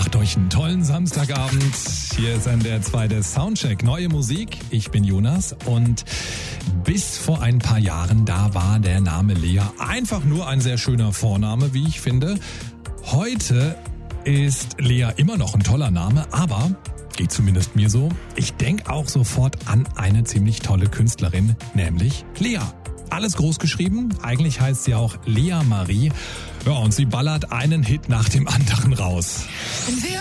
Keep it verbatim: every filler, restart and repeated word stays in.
Macht euch einen tollen Samstagabend. Hier ist N D R zwei der Soundcheck. Neue Musik. Ich bin Jonas und bis vor ein paar Jahren, da war der Name Lea einfach nur ein sehr schöner Vorname, wie ich finde. Heute ist Lea immer noch ein toller Name, aber geht zumindest mir so. Ich denke auch sofort an eine ziemlich tolle Künstlerin, nämlich Lea. Alles groß geschrieben, eigentlich heißt sie auch Lea Marie. Ja, und sie ballert einen Hit nach dem anderen raus.